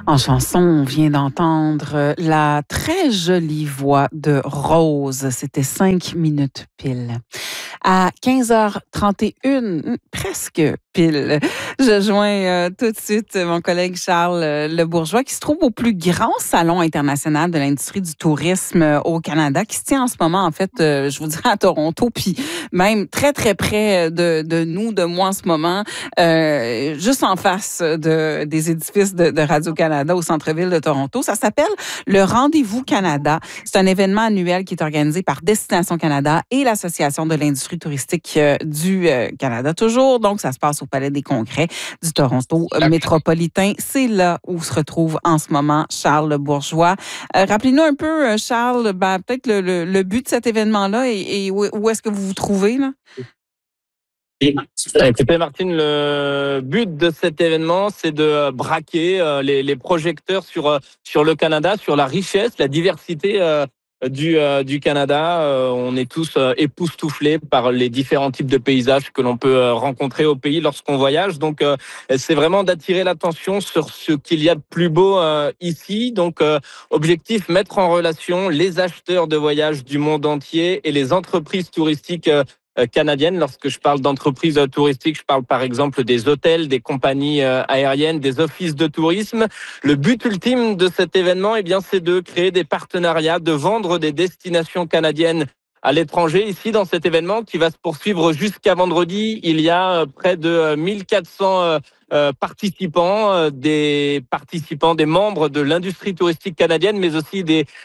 En chanson, on vient d'entendre la très jolie voix de Rose. C'était 5 minutes pile. À 15h31, presque pile, je joins tout de suite mon collègue Charles Le Bourgeois qui se trouve au plus grand salon international de l'industrie du tourisme au Canada, qui se tient en ce moment, en fait, je vous dirais à Toronto, puis même très, très près de nous, de moi en ce moment, juste en face des édifices de Radio-Canada au centre-ville de Toronto. Ça s'appelle le Rendez-vous Canada. C'est un événement annuel qui est organisé par Destination Canada et l'Association de l'industrie touristique du Canada toujours. Donc, ça se passe au Palais des Congrès du Toronto métropolitain. C'est là où se retrouve en ce moment Charles Le Bourgeois. Rappelez-nous un peu, Charles, peut-être le but de cet événement-là et où est-ce que vous vous trouvez, là? Écoutez, Martine, le but de cet événement, c'est de braquer les projecteurs sur le Canada, sur la richesse, la diversité du Canada. On est tous époustouflés par les différents types de paysages que l'on peut rencontrer au pays lorsqu'on voyage. Donc, c'est vraiment d'attirer l'attention sur ce qu'il y a de plus beau ici. Donc, objectif, mettre en relation les acheteurs de voyages du monde entier et les entreprises touristiques canadienne. Lorsque je parle d'entreprises touristiques, je parle par exemple des hôtels, des compagnies aériennes, des offices de tourisme. Le but ultime de cet événement, c'est de créer des partenariats, de vendre des destinations canadiennes à l'étranger. Ici, dans cet événement qui va se poursuivre jusqu'à vendredi, il y a près de 1400 participants, des membres de l'industrie touristique canadienne, mais aussi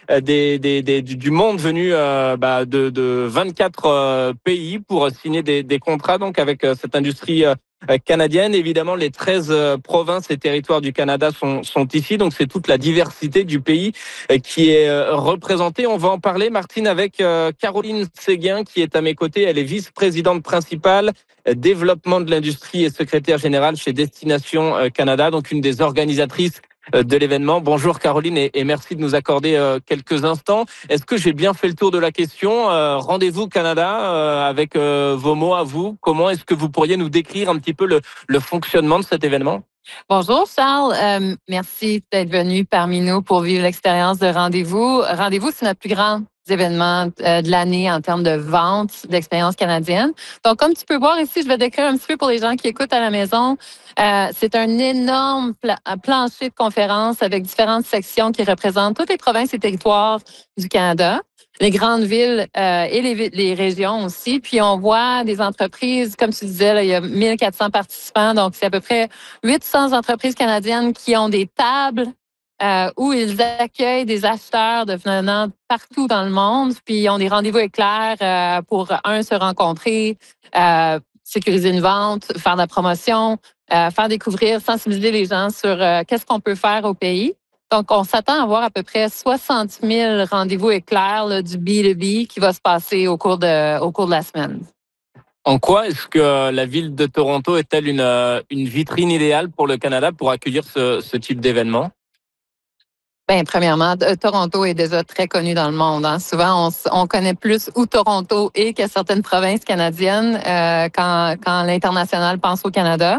du monde venu de 24 pays pour signer des contrats donc avec cette industrie canadienne. Évidemment, les 13 provinces et territoires du Canada sont ici, donc c'est toute la diversité du pays qui est représentée. On va en parler, Martine, avec Caroline Séguin qui est à mes côtés. Elle est vice-présidente principale développement de l'industrie et secrétaire générale chez Destination Canada, donc une des organisatrices de l'événement. Bonjour Caroline et merci de nous accorder quelques instants. Est-ce que j'ai bien fait le tour de la question? Rendez-vous Canada, avec vos mots à vous. Comment est-ce que vous pourriez nous décrire un petit peu le fonctionnement de cet événement? Bonjour Charles, merci d'être venu parmi nous pour vivre l'expérience de Rendez-vous. Rendez-vous, c'est notre plus grand événement de l'année en termes de vente d'expérience canadienne. Donc, comme tu peux voir ici, je vais décrire un petit peu pour les gens qui écoutent à la maison. C'est un énorme plancher de conférences avec différentes sections qui représentent toutes les provinces et territoires du Canada, les grandes villes et les régions aussi. Puis, on voit des entreprises, comme tu disais, là, il y a 1400 participants. Donc, c'est à peu près 800 entreprises canadiennes qui ont des tables où ils accueillent des acheteurs de venant partout dans le monde. Puis, ils ont des rendez-vous éclairs pour, se rencontrer, sécuriser une vente, faire de la promotion, faire découvrir, sensibiliser les gens sur qu'est-ce qu'on peut faire au pays. Donc, on s'attend à avoir à peu près 60 000 rendez-vous éclairs là, du B2B qui va se passer au cours de la semaine. En quoi est-ce que la ville de Toronto est-elle une vitrine idéale pour le Canada pour accueillir ce type d'événement? Bien, premièrement, Toronto est déjà très connu dans le monde. Hein. Souvent, on connaît plus où Toronto est que certaines provinces canadiennes quand l'international pense au Canada.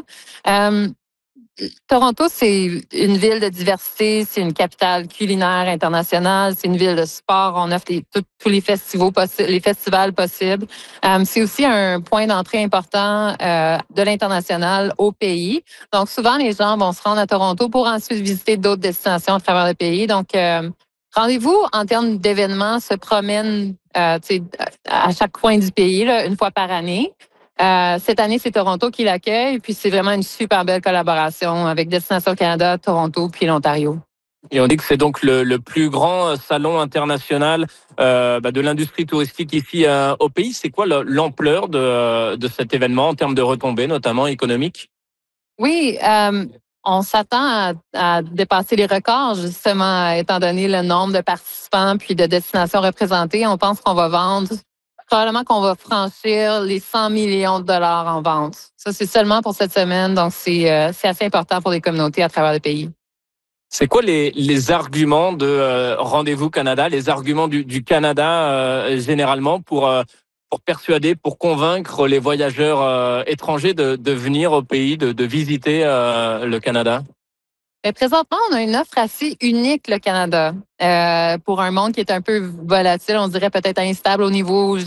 Toronto, c'est une ville de diversité, c'est une capitale culinaire internationale, c'est une ville de sport, on offre tous les festivals possibles. C'est aussi un point d'entrée important de l'international au pays. Donc, souvent, les gens vont se rendre à Toronto pour ensuite visiter d'autres destinations à travers le pays. Donc, Rendez-vous, en termes d'événements, se promène à chaque coin du pays, là, une fois par année. Cette année, c'est Toronto qui l'accueille, puis c'est vraiment une super belle collaboration avec Destination Canada, Toronto, puis l'Ontario. Et on dit que c'est donc le plus grand salon international de l'industrie touristique ici au pays. C'est quoi l'ampleur de cet événement en termes de retombées, notamment économiques? Oui, on s'attend à dépasser les records, justement, étant donné le nombre de participants puis de destinations représentées. On pense qu'on va vendre, probablement qu'on va franchir les 100 millions de dollars en vente. Ça, c'est seulement pour cette semaine, donc c'est assez important pour les communautés à travers le pays. C'est quoi les arguments de Rendez-vous Canada, les arguments du Canada généralement pour persuader, pour convaincre les voyageurs étrangers de venir au pays, de visiter le Canada? Mais présentement, on a une offre assez unique, le Canada, pour un monde qui est un peu volatile, on dirait peut-être instable au niveau